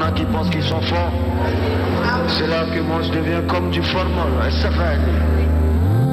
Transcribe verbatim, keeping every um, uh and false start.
a qui pensent qu'ils sont forts. C'est là que moi je deviens comme du formol. Et ça va aller.